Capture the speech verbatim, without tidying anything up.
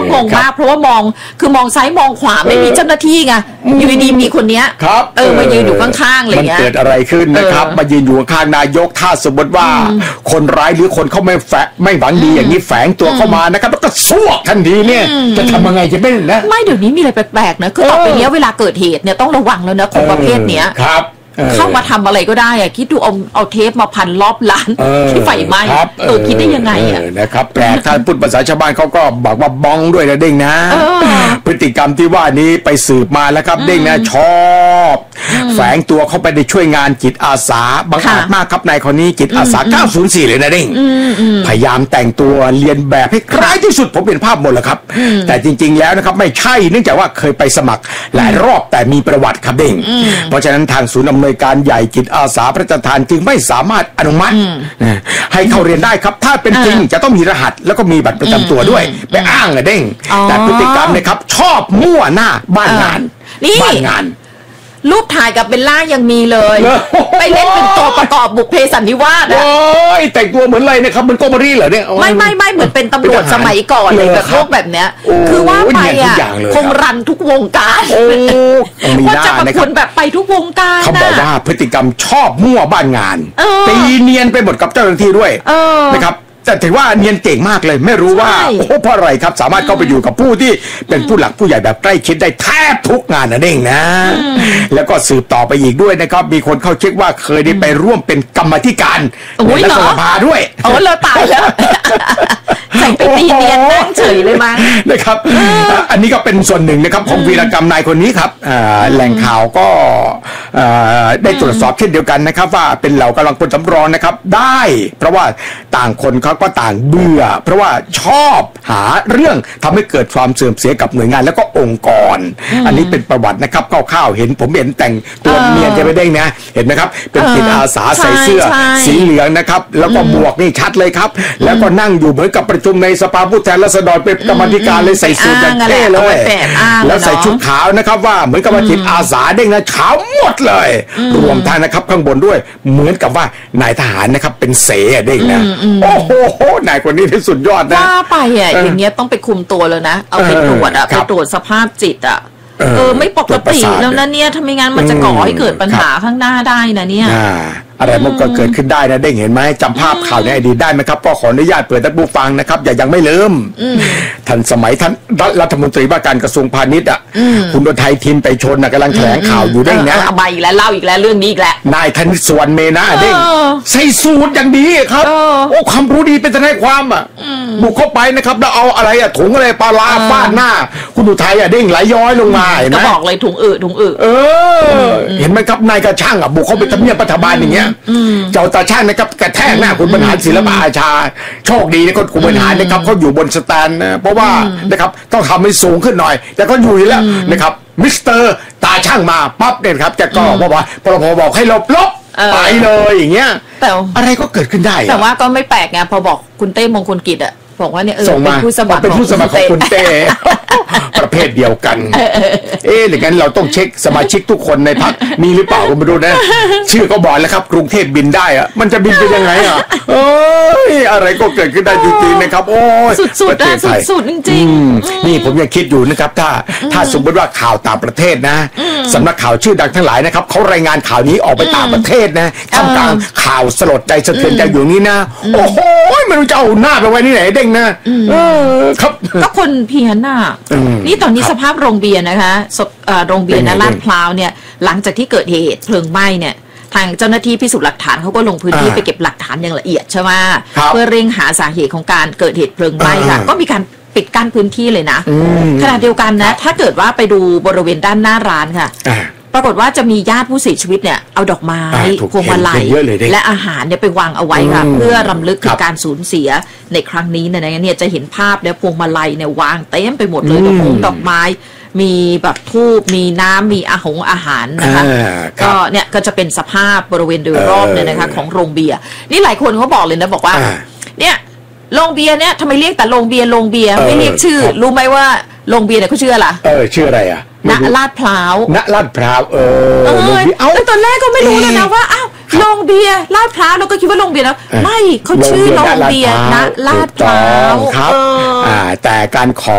งงมากเพราะว่ามองคือมองซ้ายมองขวาไม่มีเจ้าหน้าที่ไงอยู่ดีมีคนเนี้ยเออมายืนอยู่ข้างๆอะไรเงี้ยมันเกิดอะไรขึ้นนะครับมายืนอยู่ข้างนายกถ้าสมมติว่าคนร้ายหรือคนเขาไม่แฝงไม่หวังดีอย่างนี้แฝงตัวเข้ามานะครับแล้วก็สวกทันทีเนี่ยจะทำยังไงจะไม่นะไม่เดี๋ยวนี้มีอะไรแปลกๆนะคือต่อไปนี้เวลาเกิดเหตุเนี่ยต้องระวังแล้วนะคนประเภทเนี้ยเข้ามาทำอะไรก็ได้อะคิดดูเอาเอาเทปมาพันรอบร้านที่ไฟไหม้เออคิดได้ยังไงอะนะครับแปลกถ้าพูดภาษาชาวบ้านเขาก็บอกว่าบ้องด้วยนะเด้งนะพฤติกรรมที่ว่านี้ไปสืบมาแล้วครับเด้งนะชอบแฝงตัวเข้าไปในช่วยงานจิตอาสาบังอาจมากครับนายคนนี้จิตอาสาเก้าศูนย์สี่เลยนะเด้งพยายามแต่งตัวเรียนแบบให้คล้ายที่สุดผมเห็นภาพหมดแล้วครับแต่จริงๆแล้วนะครับไม่ใช่เนื่องจากว่าเคยไปสมัครหลายรอบแต่มีประวัติครับเด้งเพราะฉะนั้นทางศูนย์อำนวยการใหญ่จิตอาสาพระราชทานจึงไม่สามารถอนุมัติให้เข้าเรียนได้ครับถ้าเป็นจริงจะต้องมีรหัสแล้วก็มีบัตรประจำตัวด้วยไปอ้างอะเด้งแต่พฤติกรรมนะครับชอบมั่วหน้าบ้านงานบ้านงานรูปถ่ายกับเบลล่ายังมีเลยไปเล่นเป็นตัวประกอบบุพเพสันนิวาสโอ้ยแต่งตัวเหมือนอะไรนะครับเหมือนโกเบอรี่เหรอเนี่ยไม่ไม่ไม่เหมือนเป็นตำรวจสมัยก่อนเลยแบบพวกแบบเนี้ยคือว่าไปอ่ะคงรันทุกวงการว่าจะเป็นคนแบบไปทุกวงการเขาบอกว่าพฤติกรรมชอบมั่วบ้านงานตีเนียนไปหมดกับเจ้าหน้าที่ด้วยนะครับแต่ถือว่าเนียนเก่งมากเลยไม่รู้ว่าโอ้เพราะอะไรครับสามารถเข้าไปอยู่กับผู้ที่เป็นผู้หลักผู้ใหญ่แบบใกล้ชิดได้แทบทุกงานนะเด้งนะแล้วก็สืบต่อไปอีกด้วยนะครับมีคนเข้าเช็คว่าเคยได้ไปร่วมเป็นกรรมธิการในรัฐสภาด้วยโอ้เราตายแล้วใส่ไปตีเนียนนั่งเฉยเลยมั้งนะครับอันนี้ก็เป็นส่วนหนึ่งนะครับของวีรกรรมนายคนนี้ครับแหล่งข่าวก็ได้ตรวจสอบเช่นเดียวกันนะครับว่าเป็นเหล่ากำลังพลสำรองนะครับได้เพราะว่าต่างคนเขาก็ต่างเบื่อเพราะว่าชอบหาเรื่องทำให้เกิดความเสื่อมเสียกับหน่วยงานแล้วก็องค์กรอันนี้เป็นประวัตินะครับคร่าวๆเห็นผมเห็นแต่งตัวเนียนจะไม่ได้นะเห็นไหมครับเป็นจิตอาสาใส่เสื้อสีเหลืองนะครับแล้วก็หมวกนี่ชัดเลยครับแล้วก็นั่งอยู่เหมือนกับประชุมในสภาผู้แทนราษฎรเป็นกรรมธิการเลยใส่สูทอย่างเท่เลยแล้วใส่ชุดขาวนะครับว่าเหมือนกับจิตอาสาเด้งนะขาวหมดเลยรวมทั้งนะครับข้างบนด้วยเหมือนกับว่านายทหารนะครับเป็นเสเด้งนะโอ้โหนายคนนี้ที่สุดยอดนะว่าไปอ่ะอย่างเงี้ยต้องไปคุมตัวเลยนะเอาไปตรวจอ่ะไปตรวจสภาพจิตอ่ะเออไม่ปกติแล้วนะเนี่ยทำไมงั้นมันจะก่อให้เกิดปัญหาข้างหน้าได้นะเนี่ยอะไรมันก็เกิดขึ้นได้นะได้เห็นไหมจำภาพข่าวในอดีตได้ไหมครับก็ขออนุญาตเปิดท่านผู้ฟังนะครับอย่ายังไม่ลืมท่านสมัยท่านรัฐมนตรีว่าการกระทรวงพาณิชย์อ่ะคุณอุทัยทินไปชนกำลังแถลงข่าวอยู่ได้นะเอาใบอีกแล้วเล่าอีกแล้วเรื่องนี้อีกแล้วนายธนิต สุวรรณเมนะเด้งใส่สูทอย่างดีครับโอ้ความรู้ดีเป็นทนายความอ่ะบุกเข้าไปนะครับแล้วเอาอะไรอ่ะถุงอะไรปลาลาฟาดหน้าคุณอุทัยอ่ะเด้งไหลย้อยลงมาเห็นไหมก็บอกเลยถุงอึถุงอึเออเห็นไหมครับนายกระช่างอ่ะบุกเข้าไปทำเนียบรัฐบาลอย่างเงี้ยเจ้าตาช่างนะครับกระแทกหน้าคุณบรรหารศิลปอาชาโชคดีนะคุณบรรหารนะครับเขาอยู่บนสแตนนะเพราะว่านะครับต้องทำให้สูงขึ้นหน่อยแต่ก็อยู่แล้วนะครับมิสเตอร์ตาช่างมาปั๊บเนี่ยครับจะก็บอกว่าพลพบอกให้ลบลบไปเลยอย่างเงี้ยแต่อะไรก็เกิดขึ้นได้แต่ว่าก็ไม่แปลกไงพอบอกคุณเต้มงคลกิจอะบอกว่าเนี่ยเออเป็นผู้สมัครเป็นผู้สมัครของคุณเต้ประเภทเดียวกันเอ๊ะอย่างนั้นเราต้องเช็คสมาชิกทุกคนในพรรคมีหรือเปล่าก็ไม่รู้นะชื่อก็บอกแล้วครับกรุงเทพบินได้อะมันจะบินไปยังไงอ่ะโอ้ยอะไรก็เกิดขึ้นได้จริงๆนะครับโอ้ยสุดๆนะสุดๆจริงๆนี่ผมยังคิดอยู่นะครับถ้าถ้าสมมติว่าข่าวต่างประเทศนะสำนักข่าวชื่อดังทั้งหลายนะครับเขารายงานข่าวนี้ออกไปต่างประเทศนะทำกลางข่าวสลดใจสะเทือนใจอยู่นี้นะโอ้โหไม่รู้จะเอาหน้าไปไว้ที่ไหนเด้งนะครับก็คนเพี้ยนน่ะนี่ตอนนี้สภาพโรงเบียร์นะคะโรงเบียร์นะลาดพร้าวเนี่ยหลังจากที่เกิดเหตุเพลิงไหม้เนี่ยทางเจ้าหน้าที่พิสูจน์หลักฐานเขาก็ลงพื้นที่ไปเก็บหลักฐานอย่างละเอียดใช่ไหมเพื่อเร่งหาสาเหตุของการเกิดเหตุเพลิงไหม้ค่ะก็มีการปิดกั้นพื้นที่เลยนะขณะเดียวกันนะถ้าเกิดว่าไปดูบริเวณด้านหน้าร้านค่ะปรากฏว่าจะมีญาติผู้เสียชีวิตเนี่ยเอาดอกไม้พวงมาลัยและอาหารเนี่ยไปวางเอาไว้ค่ะเพื่อรำลึกถึงการสูญเสียในครั้งนี้เนี่ยเนี่ยจะเห็นภาพเนี่ยพวงมาลัยเนี่ยวางเต็มไปหมดเลยดอกมงดอกไม้มีแบบธูปมีน้ำมีอาหงอาหารนะคะก็เนี่ยก็จะเป็นสภาพบริเวณโดยรอบเนี่ยนะคะของโรงเบียร์นี่หลายคนเขาบอกเลยนะบอกว่าเนี่ยโรงเบียร์เนี่ยทำไมเรียกแต่โรงเบียร์โรงเบียร์ไม่เรียกชื่อรู้ไหมว่าโรงเบียร์เนี่ยเขาชื่ออะไรเออชื่ออะไรอ่ะณลาดพร้าวณลาดพร้าวเออเอ้าตอนแรกก็ไม่รู้เลยนะว่าอ้าวโรงเบียร์ลาดพร้าวเราก็คิดว่าโรงเบียร์นะไม่เขาชื่อโรงเบียร์ณลาดพร้าวครับแต่การขอ